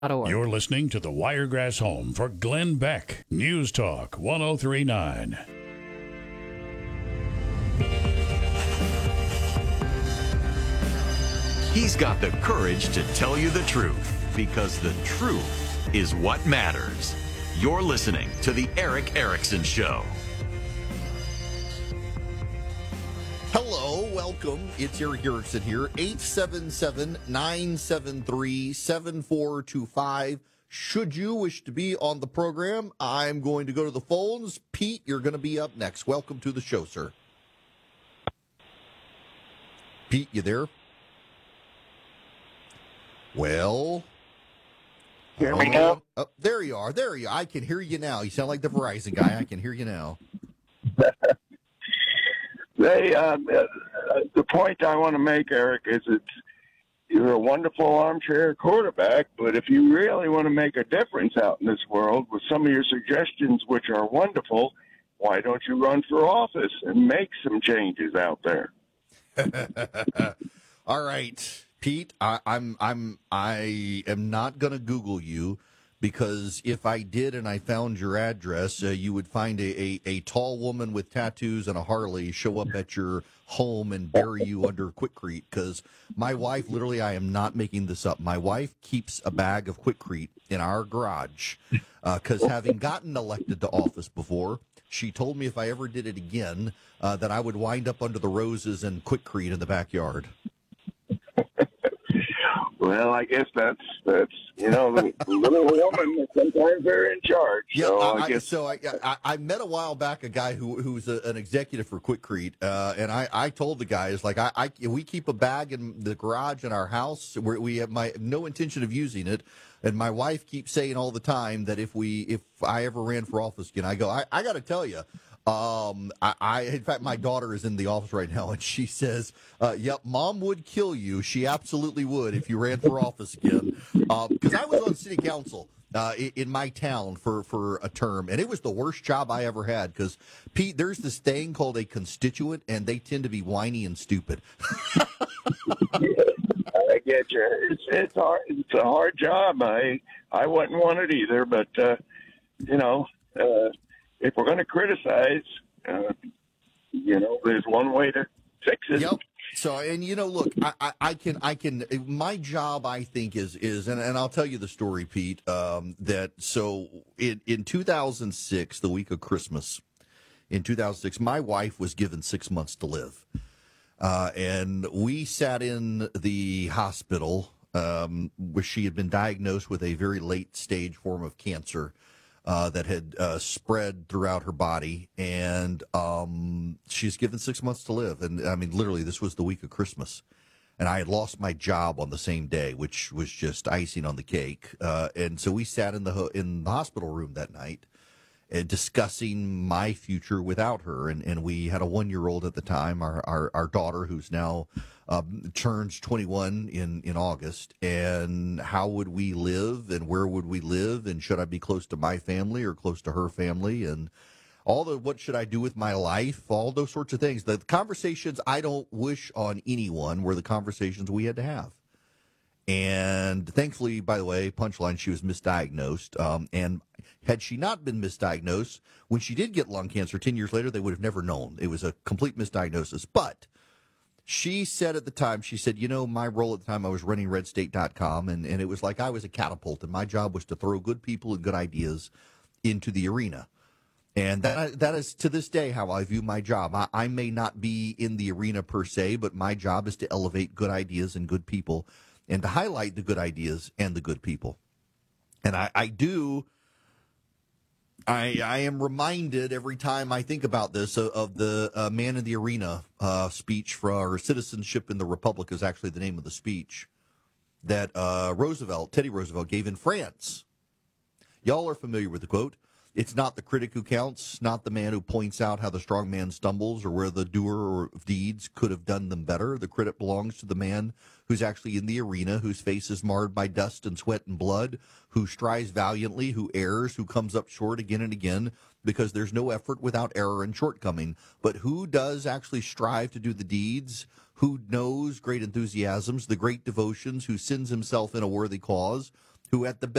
You're listening to the Wiregrass home for Glenn Beck. News Talk 1039. He's got the courage to tell you the truth, because the truth is what matters. You're listening to The Erick Erickson Show. Hello, welcome. It's Erick Erickson here. 877-973-7425. Should you wish to be on the program, I'm going to go to the phones. Pete, you're going to be up next. Welcome to the show, sir. Pete, you there? Well, hear me now? Oh, there you are. There you are. I can hear you now. You sound like the Verizon guy. I can hear you now. The point I want to make, Eric, is you're a wonderful armchair quarterback, but if you really want to make a difference out in this world with some of your suggestions, which are wonderful, why don't you run for office and make some changes out there? All right, Pete. I am not going to Google you, because if I did and I found your address, you would find a tall woman with tattoos and a Harley show up at your home and bury you under Quikrete. Because my wife, literally, I am not making this up, my wife keeps a bag of Quikrete in our garage, because having gotten elected to office before, she told me if I ever did it again, that I would wind up under the roses and Quikrete in the backyard. Well, I guess that's the little woman. Sometimes they're in charge. Yeah, so I met a while back a guy who's an executive for Quikrete, and I told the guys, like, we keep a bag in the garage in our house where we have no intention of using it, and my wife keeps saying all the time that if I ever ran for office again, I got to tell you. In fact, my daughter is in the office right now, and she says, yep, Mom would kill you. She absolutely would if you ran for office again. Because I was on city council in my town for a term, and it was the worst job I ever had. Because, Pete, there's this thing called a constituent, and they tend to be whiny and stupid. I get you. It's hard. It's a hard job. I wouldn't want it either, but if we're going to criticize, there's one way to fix it. Yep. So, and look, I can. My job, I think, is, and I'll tell you the story, Pete. In 2006, the week of Christmas, in 2006, my wife was given 6 months to live, and we sat in the hospital where she had been diagnosed with a very late stage form of cancer. That had spread throughout her body, and she's given 6 months to live. And I mean, literally, this was the week of Christmas, and I had lost my job on the same day, which was just icing on the cake. And so we sat in the hospital room that night, discussing my future without her. And we had a 1-year-old at the time, our daughter, who's now turns 21 in August. And how would we live, and where would we live, and should I be close to my family or close to her family, and what should I do with my life, all those sorts of things. The conversations I don't wish on anyone were the conversations we had to have. And thankfully, by the way, punchline, she was misdiagnosed. And had she not been misdiagnosed, when she did get lung cancer 10 years later, they would have never known. It was a complete misdiagnosis. But she said at the time, my role at the time, I was running redstate.com, and it was like I was a catapult, and my job was to throw good people and good ideas into the arena. And that is, to this day, how I view my job. I may not be in the arena per se, but my job is to elevate good ideas and good people, and to highlight the good ideas and the good people. And I am reminded every time I think about this of the Man in the Arena speech for Citizenship in the Republic is actually the name of the speech that Teddy Roosevelt gave in France. Y'all are familiar with the quote. It's not the critic who counts, not the man who points out how the strong man stumbles or where the doer of deeds could have done them better. The credit belongs to the man who's actually in the arena, whose face is marred by dust and sweat and blood, who strives valiantly, who errs, who comes up short again and again, because there's no effort without error and shortcoming. But who does actually strive to do the deeds, who knows great enthusiasms, the great devotions, who sends himself in a worthy cause, who at the